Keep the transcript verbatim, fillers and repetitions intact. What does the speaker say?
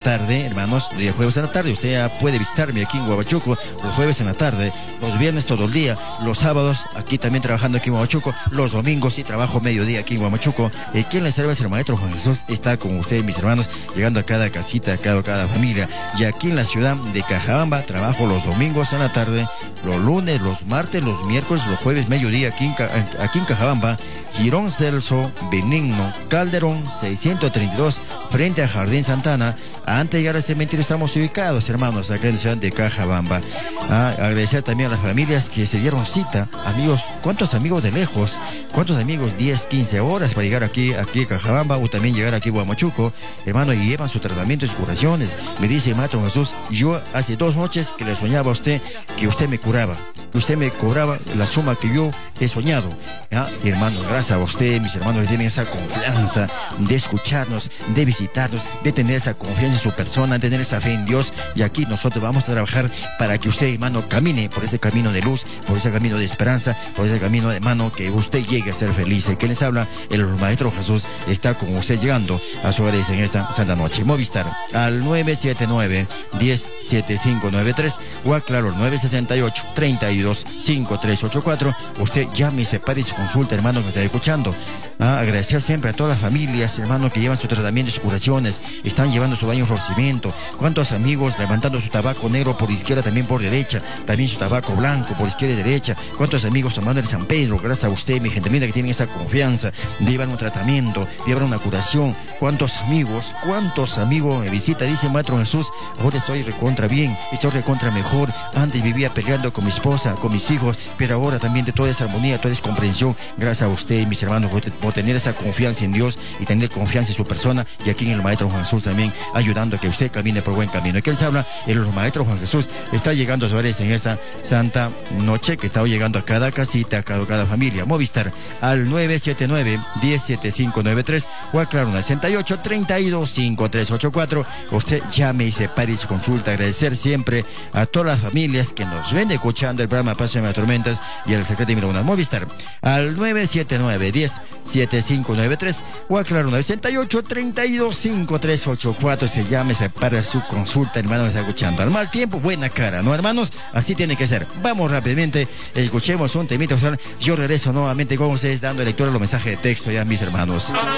tarde, hermanos, los días jueves en la tarde. Usted ya puede visitarme aquí en Huamachuco los jueves en la tarde, los viernes todo el día, los sábados aquí también trabajando aquí en Huamachuco, los domingos sí trabajo mediodía aquí en Huamachuco. Eh, ¿Quién les serve? Es el maestro Juan Jesús. Está con ustedes, mis hermanos, llegando a cada casita, a cada, cada familia. Y aquí en la ciudad de Cajabamba trabajo los domingos en la tarde, los lunes, los martes, los miércoles, los jueves mediodía aquí en, aquí en Cajabamba. Girón Celso Benigno Calderón seiscientos treinta y dos, frente a Jardín Santana. Antes de llegar al cementerio estamos ubicados, hermanos, acá en la ciudad de Cajabamba. Ah, agradecer también a las familias que se dieron cita. Amigos, ¿cuántos amigos de lejos? ¿Cuántos amigos? diez, quince horas para llegar aquí, aquí a Cajabamba, o también llegar aquí a Huamachuco, hermano, y llevan su tratamiento y sus curaciones. Me dice Maestro Jesús, yo hace dos noches que le soñaba a usted que usted me curaba, que usted me cobraba la suma que yo he soñado. ¿Ah? Hermanos, gracias a usted, mis hermanos, que tienen esa confianza de escucharnos, de visitarnos, de tener esa confianza en su persona, de tener esa fe en Dios. Y aquí nosotros vamos a trabajar para que usted, hermano, camine por ese camino de luz, por ese camino de esperanza, por ese camino, hermano, que usted llegue a ser feliz. ¿Quién les habla? El Maestro Jesús está con usted llegando a su hogares en esta santa noche. Movistar al nueve siete nueve, uno cero siete cinco nueve tres o a claro nueve seis ocho, tres dos cinco tres ocho cuatro. Usted llame y separe su consulta, hermano, que está escuchando. Ah, agradecer siempre a todas las familias, hermanos, que llevan su tratamiento y sus curaciones, están llevando su baño florcimiento. ¿Cuántos amigos levantando su tabaco negro por izquierda, también por derecha? También su tabaco blanco por izquierda y derecha. ¿Cuántos amigos tomando el San Pedro? Gracias a usted, mi gente linda, que tienen esa confianza de llevar un tratamiento, de llevar una curación. ¿Cuántos amigos, cuántos amigos me visitan? Dice Maestro Jesús, ahora estoy recontra bien, estoy recontra mejor. Antes vivía peleando con mi esposa, con mis hijos, pero ahora también de toda esa armonía, toda esa comprensión. Gracias a usted, mis hermanos, por tener esa confianza en Dios y tener confianza en su persona, y aquí en el Maestro Juan Jesús también ayudando a que usted camine por buen camino. Y que él se habla, el Maestro Juan Jesús está llegando a su hogares en esta santa noche, que está llegando a cada casita, a cada, cada familia. Movistar al nueve siete nueve, uno cero siete cinco nueve tres o a claro sesenta y ocho, treinta y dos, cinco tres ocho cuatro. Usted llame y separe su consulta. Agradecer siempre a todas las familias que nos ven escuchando el programa Pásame las Tormentas y el secreto de mi luna. Movistar al nueve siete nueve, uno cero siete cinco nueve tres o a claro sesenta y ocho, treinta y dos, cinco tres ocho cuatro. Se llame, separa su consulta, hermano, me está escuchando. Al mal tiempo, buena cara, ¿no, hermanos? Así tiene que ser. Vamos rápidamente, escuchemos un temita. Yo regreso nuevamente con ustedes dando lectura a los mensajes de texto, ya, mis hermanos.